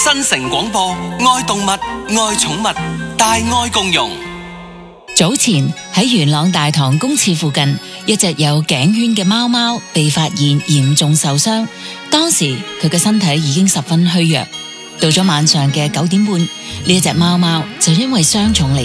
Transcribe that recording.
新城廣播，愛動物，愛寵物，大愛共融。 早前喺元朗大棠公廁附近，一隻有頸圈嘅貓貓被發現嚴重受傷，當時佢嘅身體已經十分虛弱。到咗晚上嘅9點半，呢一隻貓貓就因為傷重離